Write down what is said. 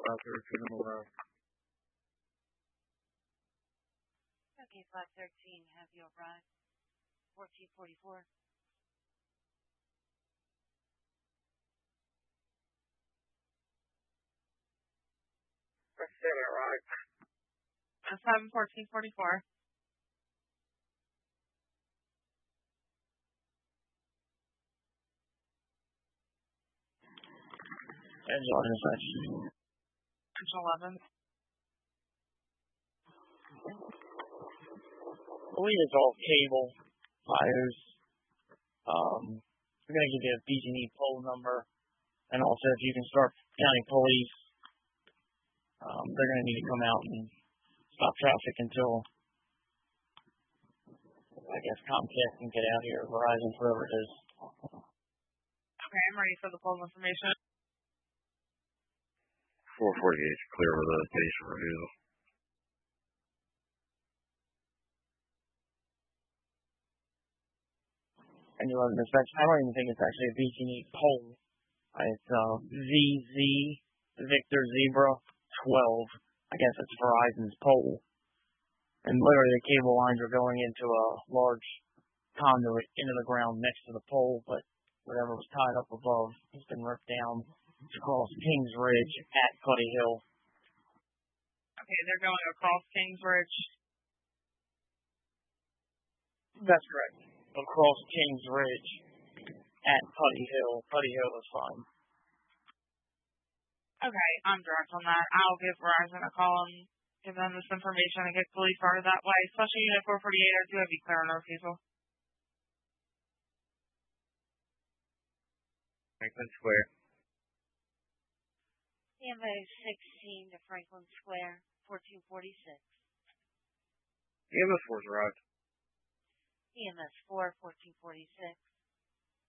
513 on the left. Okay, 513, have you arrived? 1444. That's it, right? 1444. Engine 11 dispatch. Engine 11. I believe it's all cable fires. We're going to give you a BG&E pole number, and also if you can start counting pulleys, they're going to need to come out and stop traffic until, I guess, Comcast can get out here, Verizon, whoever it is. Okay, I'm ready for the pole information. 448 clear with a station review. And you love dispatch. I don't even think it's actually a BG&E pole. It's VZ Victor Zebra 12. I guess it's Verizon's pole. And literally the cable lines are going into a large conduit into the ground next to the pole, but whatever was tied up above has been ripped down. It's across Kings Ridge at Putty Hill. Okay, they're going across Kings Ridge. That's correct. Across Kings Ridge at Putty Hill. Putty Hill is fine. Okay, I'm direct on that. I'll give Verizon a call and give them this information and get police started that way. Especially Unit 448, I do have you clear on our people. Franklin Square. EMA 16 to Franklin Square, 1446. EMS 4's arrived. EMS 4, 1446.